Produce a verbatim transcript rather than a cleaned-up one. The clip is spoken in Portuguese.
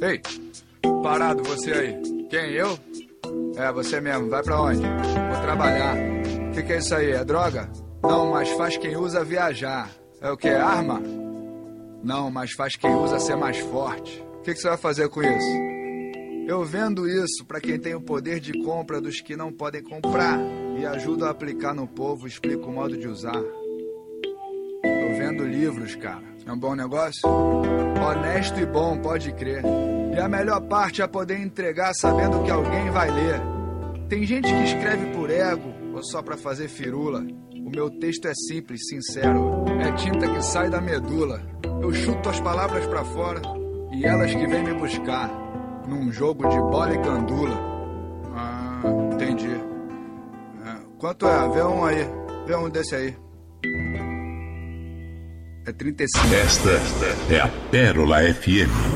Ei, parado você aí. Quem, eu? É, você mesmo. Vai pra onde? Vou trabalhar. O que, que é isso aí? É droga? Não, mas faz quem usa viajar. É o que? Arma? Não, mas faz quem usa ser mais forte. O que, que você vai fazer com isso? Eu vendo isso pra quem tem o poder de compra dos que não podem comprar e ajudo a aplicar no povo, explico o modo de usar. Tô vendo livros, cara. É um bom negócio? Honesto e bom, pode crer. E a melhor parte é poder entregar sabendo que alguém vai ler. Tem gente que escreve por ego ou só pra fazer firula. O meu texto é simples, sincero. É tinta que sai da medula. Eu chuto as palavras pra fora e elas que vêm me buscar. Num jogo de bola e gandula. Ah, entendi. É, quanto é? Vê um aí. Vê um desse aí. É trinta e cinco. Esta é a Pérola F M.